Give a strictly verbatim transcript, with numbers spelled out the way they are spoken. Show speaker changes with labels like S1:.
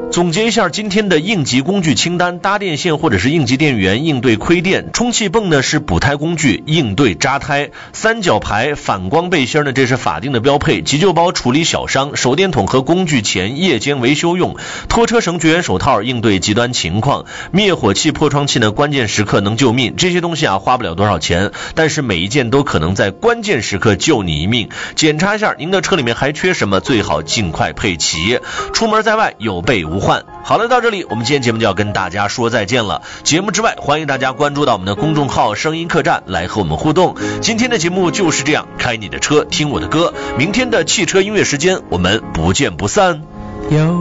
S1: 总结一下今天的应急工具清单，搭电线或者是应急电源应对亏电，充气泵呢是补胎工具应对扎胎，三角牌反光背心呢这是法定的标配，急救包处理小伤，手电筒和工具钳夜间维修用，拖车绳绝缘手套应对极端情况，灭火器破窗器呢关键时刻能救命。这些东西啊花不了多少钱，但是每一件都可能在关键时刻救你一命。检查一下您的车里面还缺什么，最好尽快配齐，出门在外有备无患。好了，到这里我们今天节目就要跟大家说再见了。节目之外，欢迎大家关注到我们的公众号声音客栈来和我们互动。今天的节目就是这样，开你的车听我的歌，明天的汽车音乐时间我们不见不散。有